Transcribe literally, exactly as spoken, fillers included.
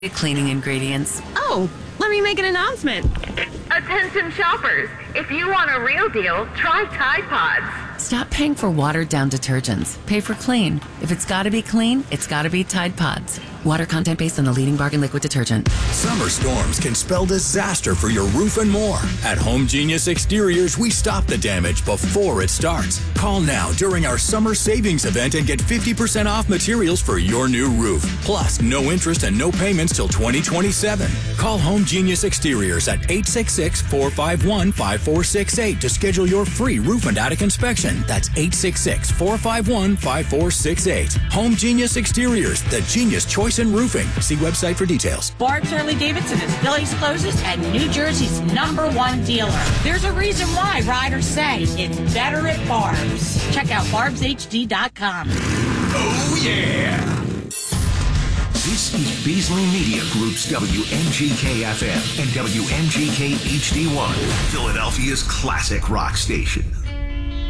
Cleaning ingredients. Oh, let me make an announcement. Attention shoppers, if you want a real deal, try Tide Pods. Stop paying for watered-down detergents. Pay for clean. If it's got to be clean, it's got to be Tide Pods. Water content based on the leading bargain liquid detergent. Summer storms can spell disaster for your roof and more. At Home Genius Exteriors, we stop the damage before it starts. Call now during our summer savings event and get fifty percent off materials for your new roof. Plus, no interest and no payments till twenty twenty-seven. Call Home Genius Exteriors at eight six six, four five one, five four six eight to schedule your free roof and attic inspection. That's eight six six, four five one, five four six eight. Home Genius Exteriors, the genius choice in roofing. See website for details. Barb's Harley Davidson is Philly's closest and New Jersey's number one dealer. There's a reason why riders say it's better at Barb's. Check out barbs h d dot com. Oh, yeah! This is Beasley Media Group's W M G K F M and W M G K H D one, Philadelphia's classic rock station.